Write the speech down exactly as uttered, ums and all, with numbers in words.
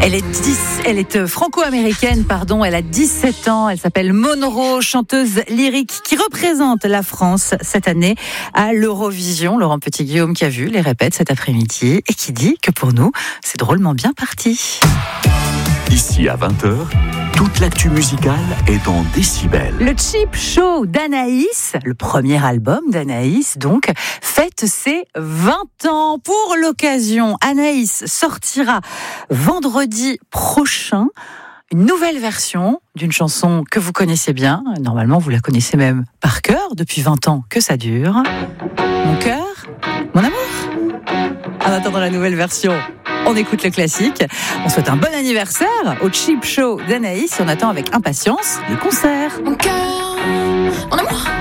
Elle est dix, elle est franco-américaine, pardon, elle a dix-sept ans, elle s'appelle Monroe, chanteuse lyrique qui représente la France cette année à l'Eurovision. Laurent Petit-Guillaume qui a vu les répètes cet après-midi et qui dit que pour nous, c'est drôlement bien parti. Ici à vingt heures, toute l'actu musicale est dans Décibel. Le Cheap Show d'Anaïs, le premier album d'Anaïs donc, fête ses vingt ans. Pour l'occasion, Anaïs sortira vendredi prochain une nouvelle version d'une chanson que vous connaissez bien. Normalement, vous la connaissez même par cœur depuis vingt ans que ça dure. Mon cœur, mon amour. En attendant la nouvelle version, on écoute le classique. On souhaite un bon anniversaire au Cheap Show d'Anaïs et on attend avec impatience le concert. Mon cœur, mon amour.